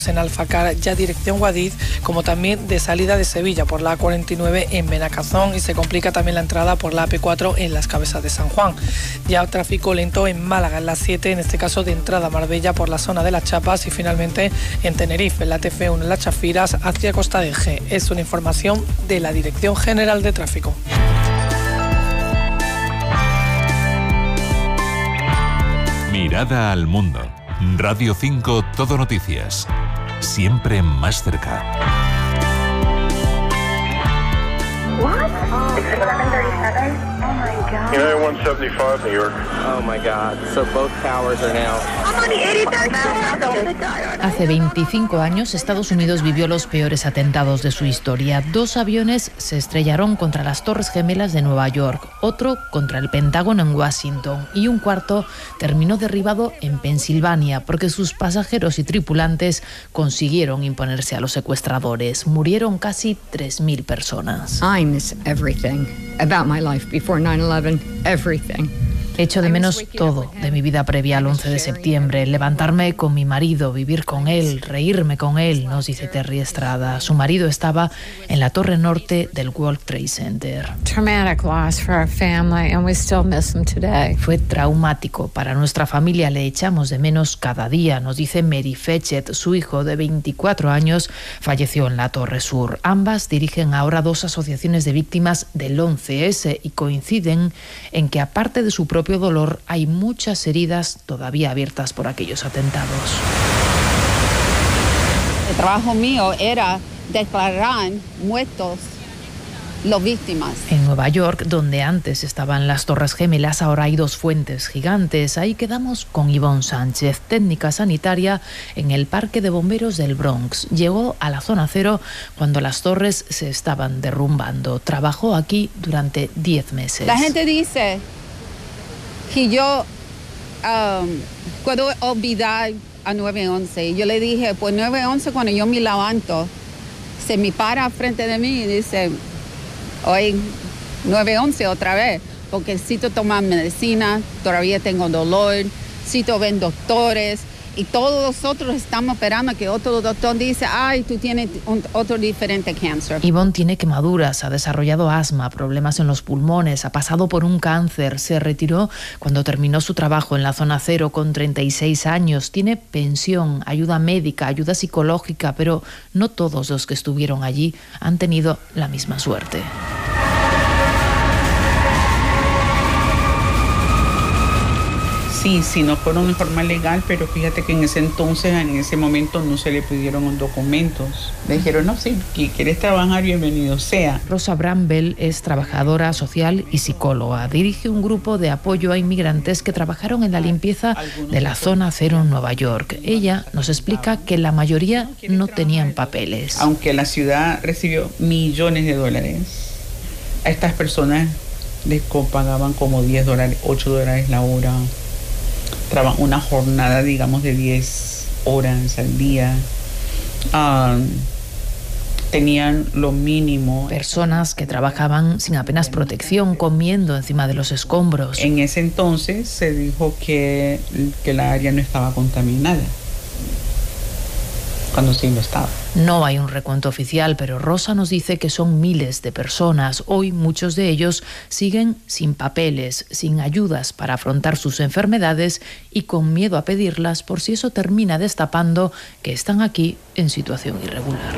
en Alfacar, ya dirección Guadix, como también de salida de Sevilla por la A49 en Benacazón, y se complica también la entrada por la AP4 en Las Cabezas de San Juan. Ya tráfico lento en Málaga, en la 7, en este caso de entrada a Marbella por la zona de Las Chapas, y finalmente en Tenerife, en la TF1 en Las Chafiras hacia Costa de G. Es una información de la Dirección General de Tráfico. Mirada al mundo. Radio 5 Todo Noticias. Siempre más cerca. United 175, New York. Oh my God. So both towers are now. Hace 25 años, Estados Unidos vivió los peores atentados de su historia. 2 aviones se estrellaron contra las Torres Gemelas de Nueva York, otro contra el Pentágono en Washington y un cuarto terminó derribado en Pensilvania porque sus pasajeros y tripulantes consiguieron imponerse a los secuestradores. Murieron casi 3.000 personas. I miss everything about my life before 9/11, everything. Echo de menos todo de mi vida previa al 11 de septiembre. Levantarme con mi marido, vivir con él, reírme con él, nos dice Terry Estrada. Su marido estaba en la torre norte del World Trade Center. Traumatic loss for our family and we still miss him today. Fue traumático para nuestra familia, le echamos de menos cada día, nos dice Mary Fetchet. Su hijo de 24 años falleció en la Torre Sur. Ambas dirigen ahora 2 asociaciones de víctimas del 11S y coinciden en que aparte de su propio dolor, hay muchas heridas todavía abiertas por aquellos atentados. El trabajo mío era declarar muertos las víctimas. En Nueva York, donde antes estaban las Torres Gemelas, ahora hay 2 fuentes gigantes. Ahí quedamos con Ivonne Sánchez, técnica sanitaria en el Parque de Bomberos del Bronx. Llegó a la zona cero cuando las torres se estaban derrumbando. Trabajó aquí durante 10 meses. La gente dice que yo puedo olvidar a 911. Yo le dije, pues 911 cuando yo me levanto, se me para frente de mí y dice, hoy 911 otra vez, porque necesito tomar medicina, todavía tengo dolor, necesito ver doctores, y todos nosotros estamos esperando que otro doctor dice, ay, tú tienes otro diferente cáncer. Ivonne tiene quemaduras, ha desarrollado asma, problemas en los pulmones, ha pasado por un cáncer, se retiró cuando terminó su trabajo en la zona cero con 36 años, tiene pensión, ayuda médica, ayuda psicológica, pero no todos los que estuvieron allí han tenido la misma suerte. Sí, no fueron de forma legal, pero fíjate que en ese momento no se le pidieron documentos. Le dijeron, no, sí, que quieres trabajar, bienvenido sea. Rosa Bramble es trabajadora social y psicóloga. Dirige un grupo de apoyo a inmigrantes que trabajaron en la limpieza de la zona cero en Nueva York. Ella nos explica que la mayoría no tenían papeles. Aunque la ciudad recibió millones de dólares, a estas personas les pagaban como $10, $8 la hora. Una jornada, digamos, de 10 horas al día. Tenían lo mínimo. Personas que trabajaban sin apenas protección, comiendo encima de los escombros. En ese entonces se dijo que la área no estaba contaminada, cuando sí lo estaba. No hay un recuento oficial, pero Rosa nos dice que son miles de personas. Hoy muchos de ellos siguen sin papeles, sin ayudas para afrontar sus enfermedades y con miedo a pedirlas por si eso termina destapando que están aquí en situación irregular.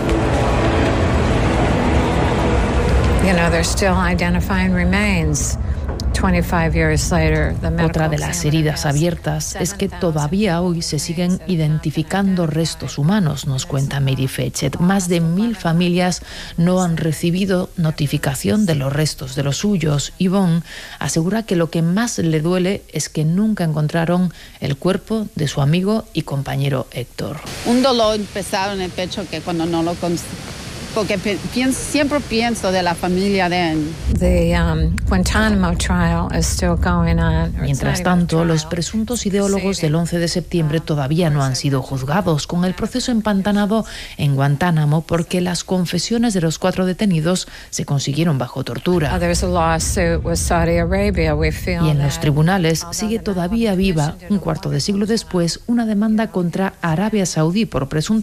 They're still identifying remains. 25 years later, Otra de las heridas abiertas es que todavía hoy se siguen identificando restos humanos, nos cuenta Mary Fetchet. Más de 1.000 familias no han recibido notificación de los restos de los suyos. Ivonne asegura que lo que más le duele es que nunca encontraron el cuerpo de su amigo y compañero Héctor. Un dolor pesado en el pecho que cuando no lo porque siempre pienso de la familia de él. The Guantanamo trial is still going on. Mientras tanto, los presuntos ideólogos del 11 de septiembre todavía no han sido juzgados, con el proceso empantanado en Guantánamo porque las confesiones de los 4 detenidos se consiguieron bajo tortura. Y en los tribunales sigue todavía viva, un cuarto de siglo después, una demanda contra Arabia Saudí por presunta